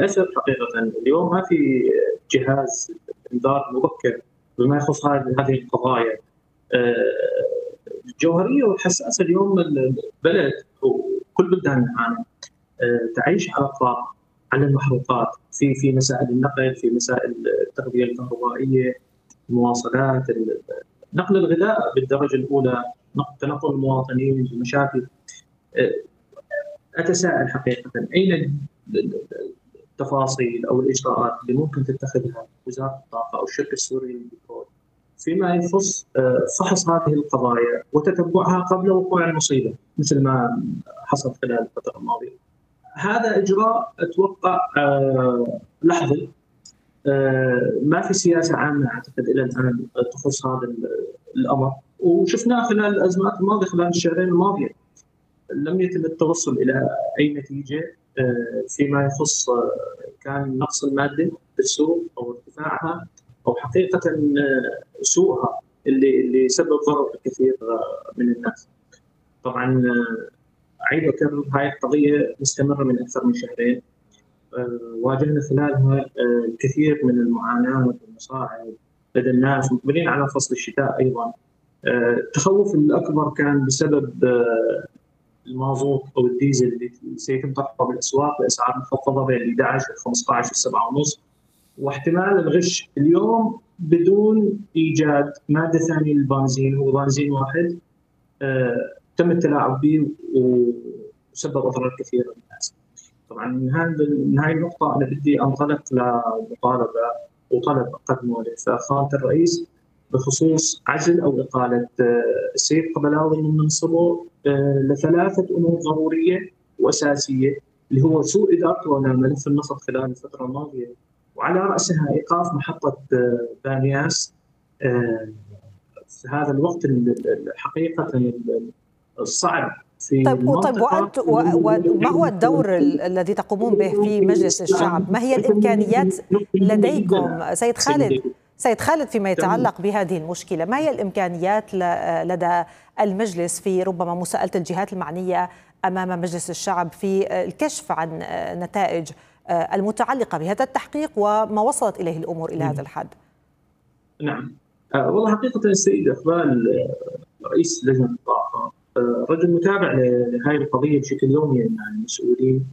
للاسف حقيقه اليوم ما في جهاز انذار مبكر بما يخص هذه القضايا الجوهريه والحساسه. اليوم البلد وكل بلدان العالم تعيش على الطاقه، على المحروقات، في مسائل النقل، في مسائل التغذيه الكهربائيه، المواصلات، نقل الغذاء بالدرجه الاولى، تنقل المواطنين، المشاكل. اتساءل حقيقه اين التفاصيل او الاجراءات اللي ممكن تتخذها وزاره الطاقه او الشركه السوريه للبترول فيما يخص فحص هذه القضايا وتتبعها قبل وقوع المصيبه مثل ما حصل خلال الفتره الماضيه. هذا اجراء اتوقع لحظي. ما في سياسه عامه اعتقد الى الان تخص هذا الامر، وشفناه خلال الازمات الماضيه، خلال الشهرين الماضيه لم يتم التوصل الى اي نتيجه فيما يخص كان نقص الماده في السوق او ارتفاعها او حقيقه سوءها اللي سبب ضرر كثير من الناس. طبعا اعيد واكرر، هاي القضيه مستمره من اكثر من شهرين، واجهنا خلالها الكثير من المعاناه والمصاعب لدى الناس مقبلين على فصل الشتاء. ايضا التخوف الاكبر كان بسبب المازوت او الديزل اللي سيتم طرحه بالاسواق باسعار مخفضه بين 11 و 15 و 7.5، واحتمال الغش اليوم بدون ايجاد ماده ثانيه للبنزين، هو بنزين واحد تم التلاعب به وسبب اضرار كثيره للناس. طبعا من هاي النقطه انا بدي انطلق لمطالبه وطلب اقدمه لفخامه الرئيس بخصوص عزل او اقاله السيد قبلاوي من منصبه لثلاثه امور ضروريه واساسيه، اللي هو سوء ادارته لملف النفط خلال الفتره الماضيه، وعلى راسها ايقاف محطه بانياس في هذا الوقت حقيقه الصعب في طيب وما هو الدور الذي تقومون به في مجلس الشعب؟ ما هي الامكانيات لديكم سيد خالد فيما يتعلق بهذه المشكله؟ ما هي الامكانيات لدى المجلس في ربما مساءله الجهات المعنيه امام مجلس الشعب في الكشف عن نتائج المتعلقه بهذا التحقيق وما وصلت اليه الامور الى هذا الحد؟ نعم، والله حقيقه السيد اقبال رئيس لجنه الطاقه رجل متابع لهذه القضيه بشكل يومي مع المسؤولين.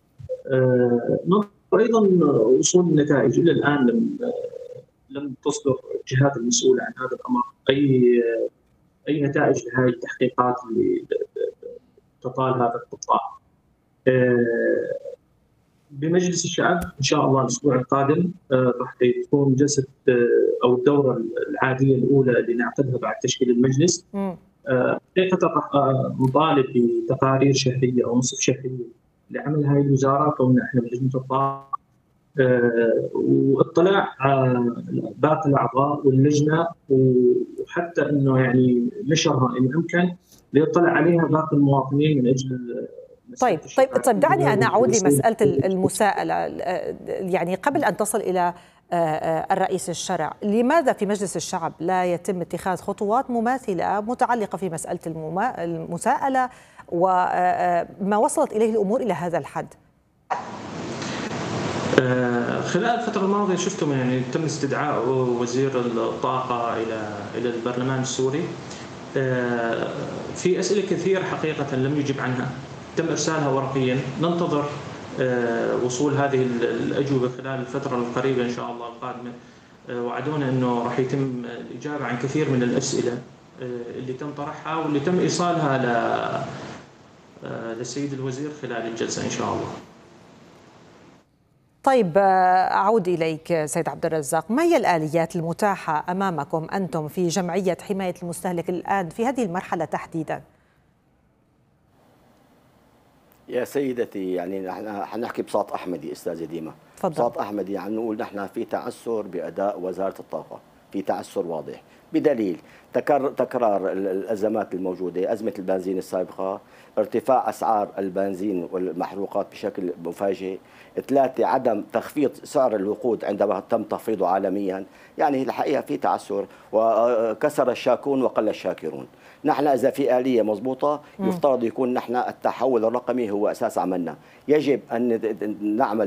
ايضا وصول النتائج الى الان لم تصدر الجهات المسؤوله عن هذا الامر اي نتائج لهذه التحقيقات اللي تطال هذا القطاع. بمجلس الشعب ان شاء الله الاسبوع القادم راح تكون جلسه او الدوره العاديه الاولى اللي نعقدها بعد تشكيل المجلس. حقيقه راح نطالب بتقارير شهريه او نصف شهريه لعمل هاي الوزاره، كوننا احنا بلجنه الطاقه، واطلاع باقي الاعضاء واللجنه، وحتى انه يعني نشرها ان امكن ليطلع عليها باقي المواطنين من اجل. طيب دعني أنا أعود لمسألة المساءلة. يعني قبل أن تصل إلى الرئيس الشرع، لماذا في مجلس الشعب لا يتم اتخاذ خطوات مماثلة متعلقة في مسألة المساءلة وما وصلت إليه الأمور إلى هذا الحد؟ خلال الفترة الماضية شفتم يعني تم استدعاء وزير الطاقة إلى البرلمان السوري في أسئلة كثيرة حقيقة لم يجب عنها، تم إرسالها ورقيا. ننتظر وصول هذه الأجوبة خلال الفترة القريبة إن شاء الله القادمة. وعدونا أنه راح يتم الإجابة عن كثير من الأسئلة اللي تم طرحها واللي تم إيصالها للسيد الوزير خلال الجلسة إن شاء الله. طيب أعود إليك سيد عبد الرزاق، ما هي الآليات المتاحة أمامكم أنتم في جمعية حماية المستهلك الآن في هذه المرحلة تحديداً؟ يا سيدتي، يعني نحن حنحكي بصوت أحمدي أستاذة ديما. بصوت أحمدي يعني نقول نحن في تعثر بأداء وزارة الطاقة، في تعثر واضح بدليل تكرار الأزمات الموجودة، أزمة البنزين السابقة، ارتفاع أسعار البنزين والمحروقات بشكل مفاجئ، 3 عدم تخفيض سعر الوقود عندما تم تخفيضه عالميا. يعني الحقيقة في تعثر، وكسر الشاكون وقل الشاكرون. نحن إذا في آلية مضبوطة يفترض يكون نحن التحول الرقمي هو أساس عملنا، يجب أن نعمل